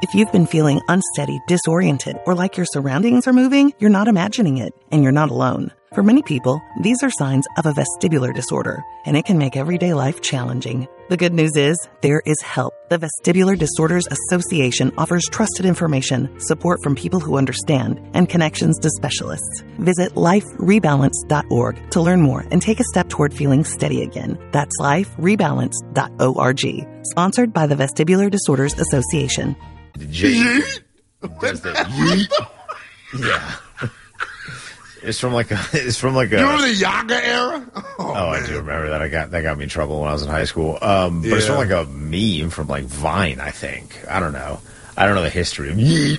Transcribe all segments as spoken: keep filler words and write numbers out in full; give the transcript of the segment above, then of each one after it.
If you've been feeling unsteady, disoriented, or like your surroundings are moving, you're not imagining it, and you're not alone. For many people, these are signs of a vestibular disorder, and it can make everyday life challenging. The good news is, there is help. The Vestibular Disorders Association offers trusted information, support from people who understand, and connections to specialists. Visit life rebalance dot org to learn more and take a step toward feeling steady again. That's life rebalance dot org. Sponsored by the Vestibular Disorders Association. Jay does the yeet. Yeah. It's from like a. It's from like a. You remember the Yaga era? Oh, oh I do remember that. I got that got me in trouble when I was in high school. Um, but yeah. It's from like a meme from like Vine, I think. I don't know. I don't know the history of yeet.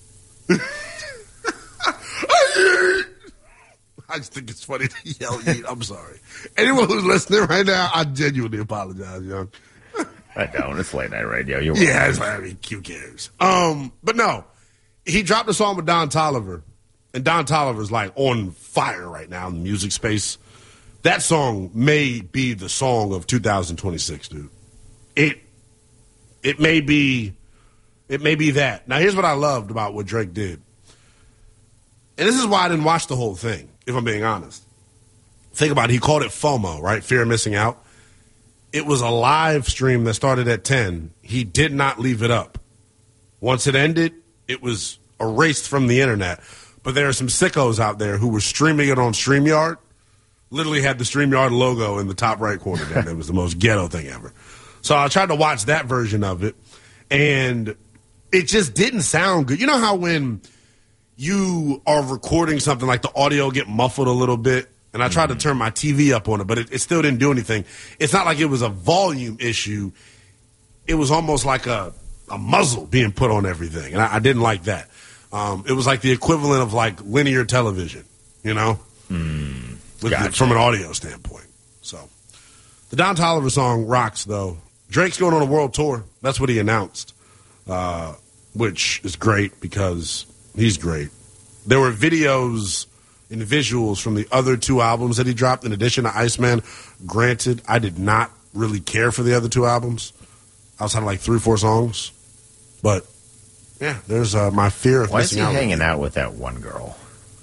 I just think it's funny to yell yeet. I'm sorry. Anyone who's listening right now, I genuinely apologize, young. I don't. It's late night radio. You're yeah, it's like, I mean, Q cares. Um, but no, he dropped a song with Don Toliver, and Don Toliver's like on fire right now in the music space. That song may be the song of two thousand twenty-six, dude. It it may be it may be that. Now, here's what I loved about what Drake did, and this is why I didn't watch the whole thing, if I'm being honest. Think about it. He called it FOMO, right? Fear of missing out. It was a live stream that started at ten. He did not leave it up. Once it ended, it was erased from the internet. But there are some sickos out there who were streaming it on StreamYard. Literally had the StreamYard logo in the top right corner there. It was the most ghetto thing ever. So I tried to watch that version of it, and it just didn't sound good. You know how when you are recording something, like the audio get muffled a little bit? And I tried to turn my T V up on it, but it, it still didn't do anything. It's not like it was a volume issue. It was almost like a, a muzzle being put on everything. And I, I didn't like that. Um, it was like the equivalent of like linear television, you know, mm, with gotcha. the, from an audio standpoint. So the Don Toliver song rocks, though. Drake's going on a world tour. That's what he announced, uh, which is great because he's great. There were videos and visuals from the other two albums that he dropped in addition to Iceman. Granted, I did not really care for the other two albums outside of like three, four songs. But, yeah, there's uh, my fear of Why missing is he out. hanging out with that one girl?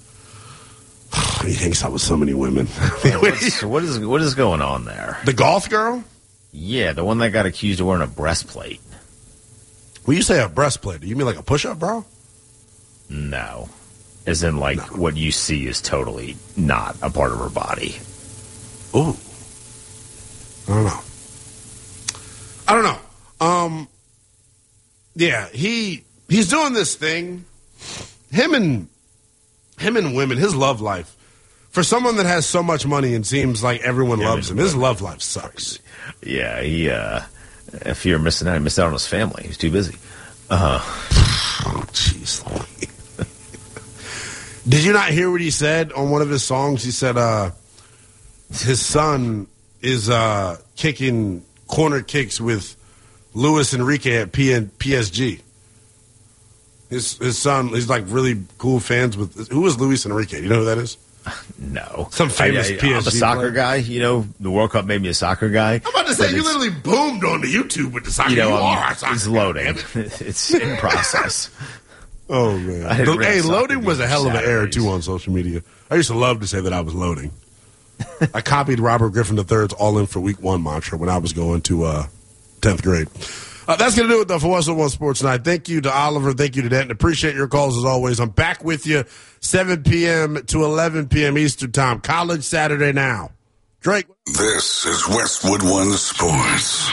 He hangs out with so many women. Yeah, what's, what is what is going on there? The golf girl? Yeah, the one that got accused of wearing a breastplate. When you say a breastplate, do you mean like a push-up, bro? No. As in, like, no. What you see is totally not a part of her body. Ooh. I don't know. I don't know. Um, yeah, he he's doing this thing. Him and him and women, his love life. For someone that has so much money and seems like everyone yeah, loves him, his love life sucks. Yeah, he, uh, if you're missing out, he missed out on his family. He's too busy. Uh, oh, jeez. Did you not hear what he said on one of his songs? He said uh, his son is uh, kicking corner kicks with Luis Enrique at P S G. His his son, he's like really cool fans with. Who is Luis Enrique? Do you know who that is? No. Some famous I, I, P S G I'm a soccer player. guy. You know, the World Cup made me a soccer guy. I'm about to say, you literally boomed on the YouTube with the soccer. You know, you um, are a soccer it's guy, loading. It's in process. Oh, man. The, hey, loading was a hell of an error, too, on social media. I used to love to say that I was loading. I copied Robert Griffin the third's all in for week one mantra when I was going to uh, tenth grade. Uh, that's going to do it, though, for What's on One Sports Tonight. Thank you to Oliver. Thank you to Denton. Appreciate your calls, as always. I'm back with you seven p.m. to eleven p.m. Eastern Time. College Saturday now. Drake. This is Westwood One Sports.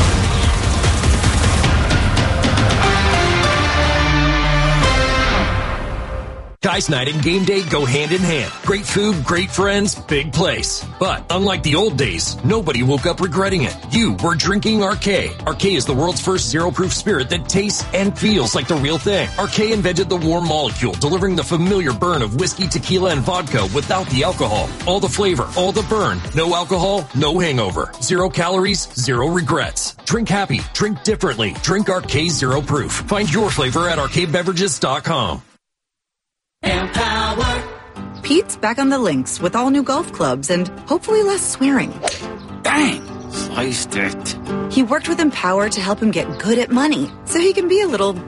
Guys night and game day go hand in hand. Great food, great friends, big place. But unlike the old days, nobody woke up regretting it. You were drinking R K. R K is the world's first zero-proof spirit that tastes and feels like the real thing. R K invented the warm molecule, delivering the familiar burn of whiskey, tequila, and vodka without the alcohol. All the flavor, all the burn. No alcohol, no hangover. Zero calories, zero regrets. Drink happy, drink differently. Drink R K Zero Proof. Find your flavor at arcade beverages dot com. Empower. Pete's back on the links with all new golf clubs and hopefully less swearing. Dang, sliced it. He worked with Empower to help him get good at money so he can be a little